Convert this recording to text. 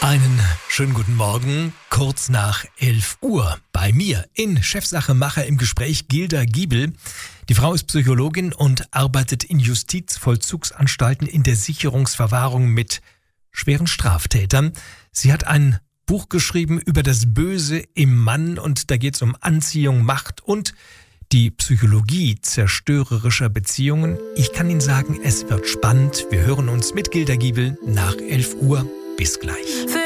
Einen schönen guten Morgen, kurz nach 11 Uhr. Bei mir in Chefsache Macher im Gespräch Gilda Giebel. Die Frau ist Psychologin und arbeitet in Justizvollzugsanstalten in der Sicherungsverwahrung mit schweren Straftätern. Sie hat ein Buch geschrieben über das Böse im Mann und da geht es um Anziehung, Macht und die Psychologie zerstörerischer Beziehungen. Ich kann Ihnen sagen, es wird spannend. Wir hören uns mit Gilda Giebel nach 11 Uhr. Bis gleich.